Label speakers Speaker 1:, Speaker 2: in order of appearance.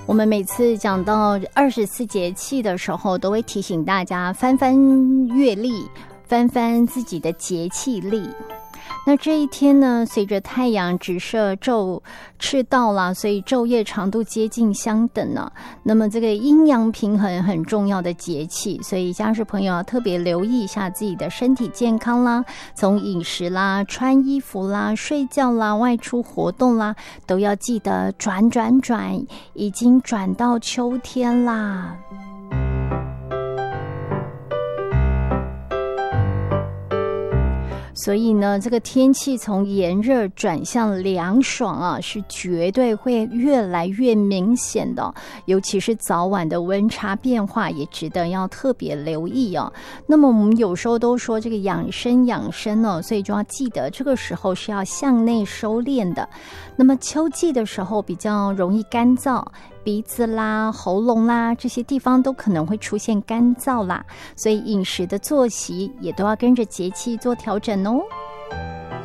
Speaker 1: 我们每次讲到24节气的时候，都会提醒大家翻翻月历，翻翻自己的节气历。那这一天呢，随着太阳直射昼赤道啦，所以昼夜长度接近相等呢。那么这个阴阳平衡很重要的节气，所以家事朋友要特别留意一下自己的身体健康啦，从饮食啦、穿衣服啦、睡觉啦、外出活动啦，都要记得转，已经转到秋天啦。所以呢，这个天气从炎热转向凉爽啊，是绝对会越来越明显的，尤其是早晚的温差变化也值得要特别留意哦。那么我们有时候都说这个养生哦，所以就要记得这个时候是要向内收敛的。那么秋季的时候比较容易干燥，鼻子啦、喉咙啦这些地方都可能会出现干燥啦，所以饮食的作息也都要跟着节气做调整哦。